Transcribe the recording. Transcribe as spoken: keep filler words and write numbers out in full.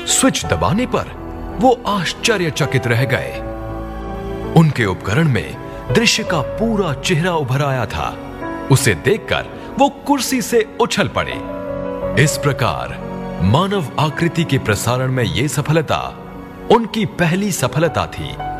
Switch दबाने पर वो आश्चर्यचकित रह गए। उनके उपकरण में दृश्य का पूरा चेहरा उभर आया था। उसे देखकर वो कुर्सी से उछल पड़े। इस प्रकार मानव आकृति के प्रसारण में यह सफलता उनकी पहली सफलता थी।